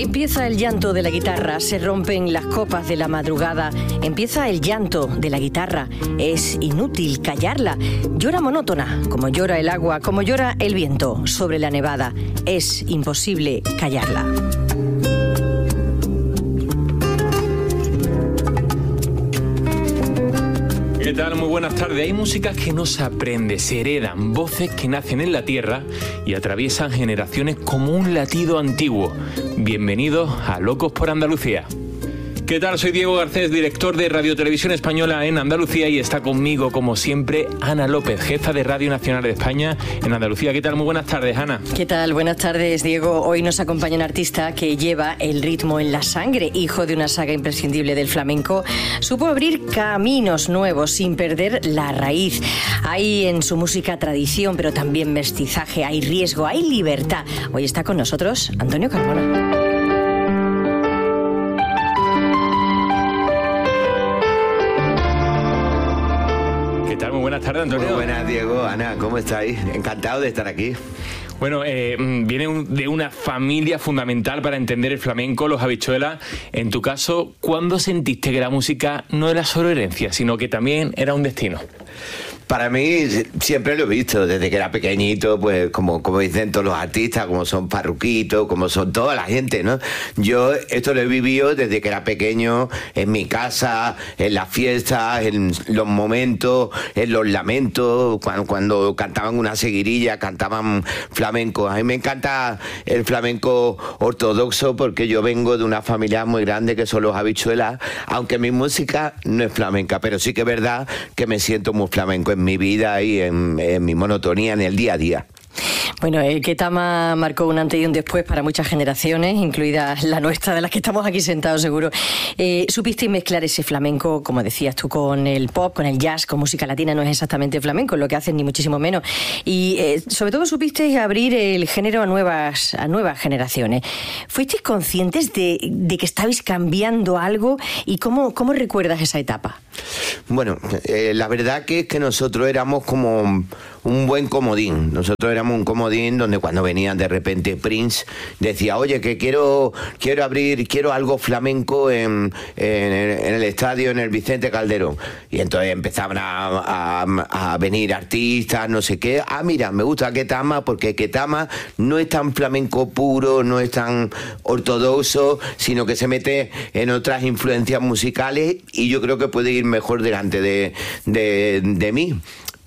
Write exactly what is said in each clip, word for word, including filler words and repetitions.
Empieza el llanto de la guitarra, se rompen las copas de la madrugada. Empieza el llanto de la guitarra, es inútil callarla. Llora monótona, como llora el agua, como llora el viento sobre la nevada. Es imposible callarla. ¿Qué tal? Muy buenas tardes. Hay músicas que no se aprende, se heredan, voces que nacen en la tierra y atraviesan generaciones como un latido antiguo. Bienvenidos a Locos por Andalucía. ¿Qué tal? Soy Diego Garcés, director de Radio Televisión Española en Andalucía, y está conmigo, como siempre, Ana López, jefa de Radio Nacional de España en Andalucía. ¿Qué tal? Muy buenas tardes, Ana. ¿Qué tal? Buenas tardes, Diego. Hoy nos acompaña un artista que lleva el ritmo en la sangre, hijo de una saga imprescindible del flamenco. Supo abrir caminos nuevos sin perder la raíz. Hay en su música tradición, pero también mestizaje, hay riesgo, hay libertad. Hoy está con nosotros Antonio Carmona. Buenas tardes, Antonio. Muy buenas, Diego. Ana, ¿cómo estáis? Encantado de estar aquí. Bueno, eh, viene un, de una familia fundamental para entender el flamenco, los Habichuelas. En tu caso, ¿cuándo sentiste que la música no era solo herencia, sino que también era un destino? Para mí siempre lo he visto, desde que era pequeñito, pues como, como dicen todos los artistas, como son Farruquito, como son toda la gente, ¿no? Yo esto lo he vivido desde que era pequeño, en mi casa, en las fiestas, en los momentos, en los lamentos, cuando, cuando cantaban una seguirilla, cantaban flamenco. A mí me encanta el flamenco ortodoxo porque yo vengo de una familia muy grande que son los Habichuelas, aunque mi música no es flamenca, pero sí que es verdad que me siento muy flamenco en mi vida y en, en mi monotonía en el día a día. Bueno, el Ketama marcó un antes y un después para muchas generaciones, incluida la nuestra, de las que estamos aquí sentados seguro. Eh, supiste mezclar ese flamenco, como decías tú, con el pop, con el jazz, con música latina. No es exactamente flamenco lo que hacen, ni muchísimo menos. Y eh, sobre todo supiste abrir el género a nuevas, a nuevas generaciones. ¿Fuisteis conscientes de, de que estabais cambiando algo? ¿Y cómo, cómo recuerdas esa etapa? Bueno, eh, la verdad que es que nosotros éramos como un buen comodín. Nosotros éramos un comodín donde cuando venían de repente Prince decía, oye, que quiero quiero abrir, quiero algo flamenco en, en, en el estadio, en el Vicente Calderón. Y entonces empezaban a, a, a venir artistas, no sé qué. Ah, mira, me gusta Ketama porque Ketama no es tan flamenco puro, no es tan ortodoxo, sino que se mete en otras influencias musicales y yo creo que puede ir mejor delante de, de, de mí.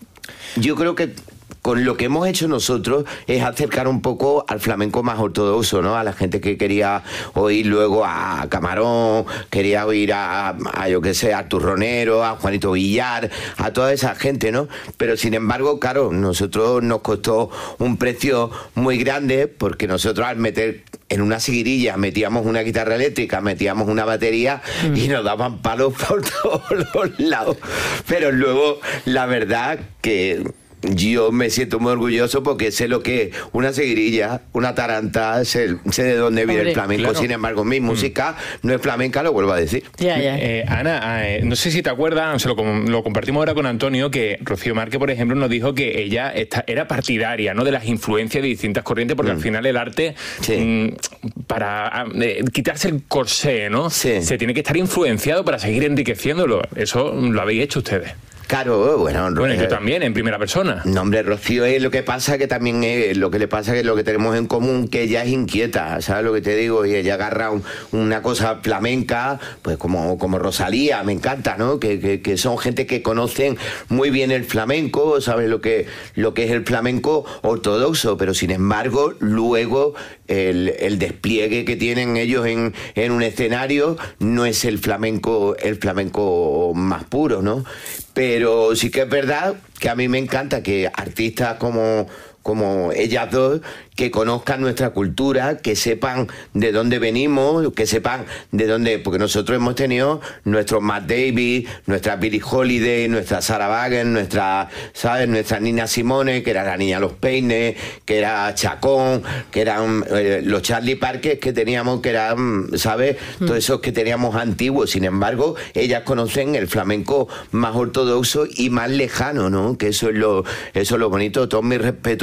Yo creo que con lo que hemos hecho nosotros es acercar un poco al flamenco más ortodoxo, ¿no? A la gente que quería oír luego a Camarón, quería oír a, a yo qué sé, a Turronero, a Juanito Villar, a toda esa gente, ¿no? Pero sin embargo, claro, nosotros nos costó un precio muy grande porque nosotros al meter en una seguirilla metíamos una guitarra eléctrica, metíamos una batería mm. y nos daban palos por todos los lados. Pero luego, la verdad que yo me siento muy orgulloso porque sé lo que es una seguirilla, una taranta, sé, sé de dónde viene Hombre, el flamenco. Claro. Sin embargo, mi música mm. no es flamenca, lo vuelvo a decir. Ya, ya. Eh, Ana, eh, no sé si te acuerdas, o sea, lo, lo compartimos ahora con Antonio, que Rocío Márquez, por ejemplo, nos dijo que ella está, era partidaria, ¿no?, de las influencias de distintas corrientes, porque mm. al final el arte, sí. mm, para eh, quitarse el corsé, ¿no? Sí. Se tiene que estar influenciado para seguir enriqueciéndolo. Eso lo habéis hecho ustedes. Claro, bueno... Bueno, eh, yo también, en primera persona. No, hombre, Rocío es lo que pasa que también es... Lo que le pasa que lo que tenemos en común, que ella es inquieta, ¿sabes lo que te digo? Y ella agarra un, una cosa flamenca, pues como, como Rosalía, me encanta, ¿no? Que, que, que son gente que conocen muy bien el flamenco, ¿sabes lo que, lo que es el flamenco ortodoxo? Pero sin embargo, luego el, el despliegue que tienen ellos en, en un escenario no es el flamenco, el flamenco más puro, ¿no? Pero sí que es verdad que a mí me encanta que artistas como, como ellas dos, que conozcan nuestra cultura, que sepan de dónde venimos, que sepan de dónde... Porque nosotros hemos tenido nuestros Matt Davis, nuestra Billie Holiday, nuestra Sarah Vaughan, nuestra, ¿sabes?, nuestra Nina Simone, que era la niña Los Peines, que era Chacón, que eran eh, los Charlie Parker que teníamos, que eran, ¿sabes?, mm. todos esos que teníamos antiguos. Sin embargo, ellas conocen el flamenco más ortodoxo y más lejano, ¿no? Que eso es lo, eso es lo bonito. Todo mi respeto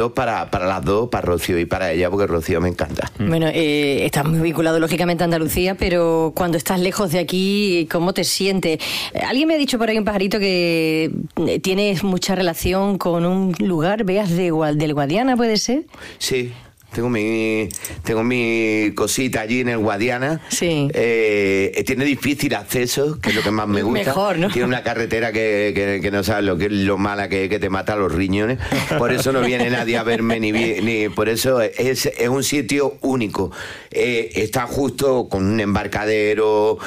pedidos para, para las dos, para Rocío y para ella, porque Rocío me encanta. Bueno, eh, estás muy vinculado lógicamente a Andalucía, pero cuando estás lejos de aquí, ¿cómo te sientes? Alguien me ha dicho por ahí, un pajarito, que tienes mucha relación con un lugar, Beas de, del Guadiana, ¿puede ser? Sí. Tengo mi, tengo mi cosita allí en el Guadiana. Sí. Eh, tiene difícil acceso, que es lo que más me gusta. Mejor, ¿no? Tiene una carretera que, que, que no sabes lo que es lo mala que, que te mata los riñones. Por eso no viene nadie a verme, ni, ni por eso es, es un sitio único. Eh, está justo con un embarcadero,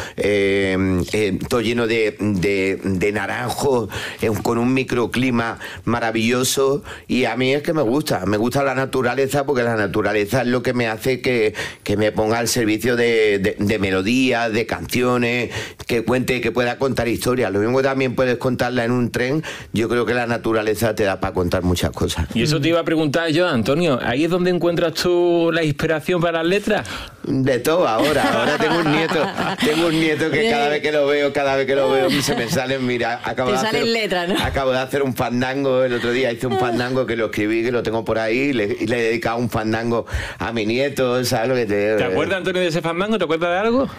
eh, eh, todo lleno de, de, de naranjos, eh, con un microclima maravilloso. Y a mí es que me gusta, me gusta la naturaleza, porque la naturaleza naturaleza es lo que me hace que, que me ponga al servicio de, de, de melodías, de canciones, que cuente, que pueda contar historias. Lo mismo que también puedes contarla en un tren, yo creo que la naturaleza te da para contar muchas cosas. Y eso te iba a preguntar yo, Antonio, ¿ahí es donde encuentras tú la inspiración para las letras? De todo ahora, ahora tengo un nieto, tengo un nieto que cada vez que lo veo, cada vez que lo veo se me salen, mira, acabo, te de, salen hacer, letras, ¿no? acabo de hacer un fandango, el otro día hice un fandango que lo escribí, que lo tengo por ahí, y le, y le he dedicado un fandango a mi nieto, ¿sabes lo que te... ¿Te acuerdas, Antonio, de ese fandango? ¿Te acuerdas de algo?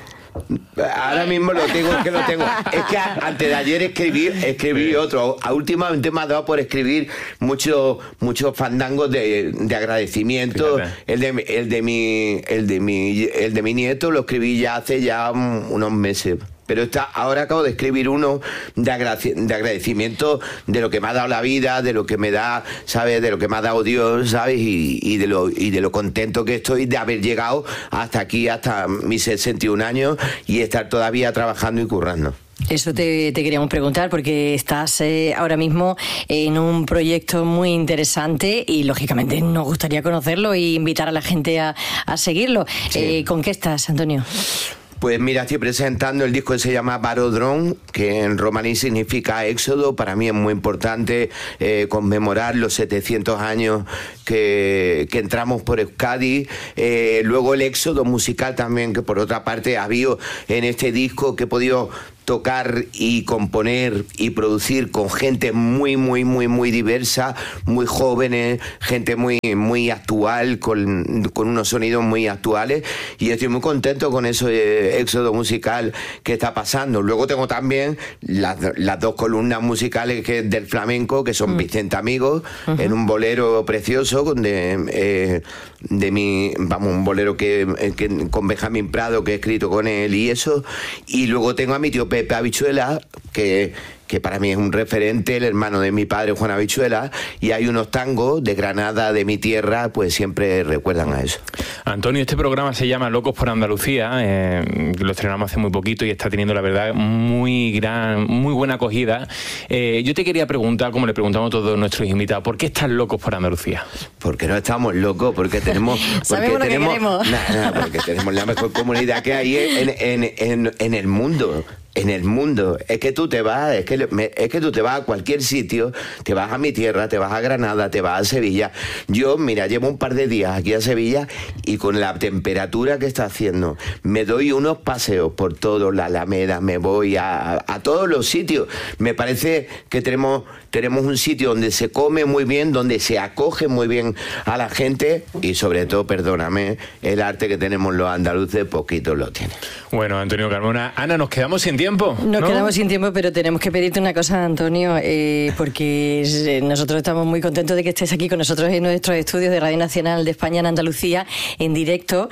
Ahora mismo lo tengo, es que lo tengo. Es que antes de ayer escribí, escribí otro. Últimamente me ha dado por escribir muchos muchos fandangos de, de agradecimiento. El de, el de mi, el de mi, el de mi nieto lo escribí ya hace ya unos meses. Pero está, ahora acabo de escribir uno de, agraci- de agradecimiento de lo que me ha dado la vida, de lo que me da, ¿sabes? De lo que me ha dado Dios, ¿sabes? Y, y, de lo, y de lo contento que estoy de haber llegado hasta aquí, hasta mis sesenta y un años, y estar todavía trabajando y currando. Eso te, te queríamos preguntar, porque estás eh, ahora mismo en un proyecto muy interesante y lógicamente nos gustaría conocerlo e invitar a la gente a, a seguirlo. Sí. Eh, ¿Con qué estás, Antonio? Pues mira, estoy presentando el disco que se llama Barodrón, que en romaní significa éxodo. Para mí es muy importante eh, conmemorar los setecientos años que, que entramos por Euskadi. Eh, luego el éxodo musical también, que por otra parte ha habido en este disco, que he podido tocar y componer y producir con gente muy, muy, muy, muy diversa, muy jóvenes, gente muy, muy actual, con, con unos sonidos muy actuales, y estoy muy contento con ese éxodo musical que está pasando. Luego tengo también las, las dos columnas musicales que, del flamenco, que son mm. Vicente Amigos, uh-huh. en un bolero precioso de, eh, de mi, vamos, un bolero que, que con Benjamín Prado, que he escrito con él y eso, y luego tengo a mi tío Pepe Habichuela, que, que para mí es un referente, el hermano de mi padre, Juan Habichuela, y hay unos tangos de Granada, de mi tierra, pues siempre recuerdan a eso. Antonio, este programa se llama Locos por Andalucía, eh, lo estrenamos hace muy poquito y está teniendo, la verdad, muy gran, muy buena acogida. Eh, yo te quería preguntar, como le preguntamos a todos nuestros invitados, ¿por qué están locos por Andalucía? Porque no estamos locos, porque tenemos... Porque Sabemos lo tenemos, que queremos. Nah, nah, porque tenemos la mejor comunidad que hay en, en, en, en el mundo. En el mundo, es que tú te vas, es que, me, es que tú te vas a cualquier sitio, te vas a mi tierra, te vas a Granada, te vas a Sevilla. Yo, mira, llevo un par de días aquí a Sevilla y con la temperatura que está haciendo, me doy unos paseos por todo, la Alameda, me voy a, a, a todos los sitios. Me parece que tenemos, tenemos un sitio donde se come muy bien, donde se acoge muy bien a la gente y sobre todo, perdóname, el arte que tenemos los andaluces, poquito lo tiene. Bueno, Antonio Carmona, Ana, nos quedamos sin tiempo. Nos ¿no? quedamos sin tiempo, pero tenemos que pedirte una cosa, Antonio, eh, porque eh, nosotros estamos muy contentos de que estés aquí con nosotros en nuestros estudios de Radio Nacional de España en Andalucía, en directo.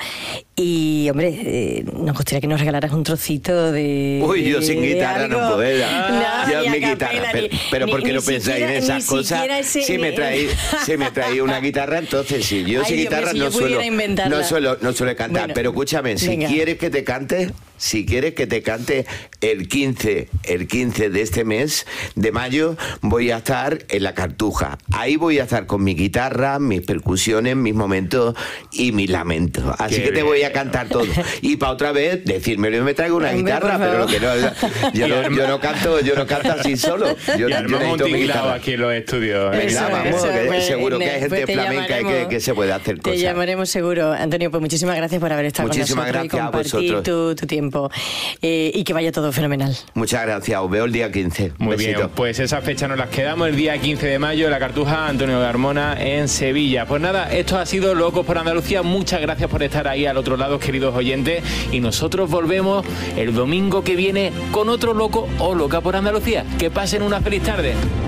Y, hombre, eh, nos gustaría que nos regalaras un trocito de... Uy, yo sin guitarra algo. no puedo. Ah, yo ni mi a guitarra. capela, Pero, ni, pero ni, ¿por qué ni no pensáis siquiera, en esas cosas? Ese... Si me traí, si me traí una guitarra, entonces sí. Yo Ay, sin Dios guitarra mío, si no, suelo, inventarla. no suelo no suelo cantar. Bueno, pero escúchame, si venga. quieres que te cante... Si quieres que te cante el quince, el quince de este mes de mayo, voy a estar en la Cartuja. Ahí voy a estar con mi guitarra, mis percusiones, mis momentos y mis lamentos. Así Qué que te bien. voy a cantar todo. Y para otra vez decirme, yo me traigo una Hombre, guitarra, pero lo que no, yo no, yo no canto, yo no canto así solo. Yo, y yo armamos un necesito mi tinglado guitarra. aquí en los estudios. Venga, Eso, vamos, eso, que pues, seguro que hay pues gente te flamenca y que, llamaremos- que se puede hacer Te cosas. llamaremos seguro. Antonio, pues muchísimas gracias por haber estado Muchísimas con nosotros gracias a y compartir vosotros. tu, tu tiempo. Eh, y que vaya todo fenomenal. Muchas gracias, os veo el día quince. Muy Besito. bien, pues esa fecha nos las quedamos el día quince de mayo, la Cartuja Antonio Carmona en Sevilla. Pues nada, esto ha sido Locos por Andalucía. Muchas gracias por estar ahí al otro lado, queridos oyentes. Y nosotros volvemos el domingo que viene con otro loco o loca por Andalucía. Que pasen una feliz tarde.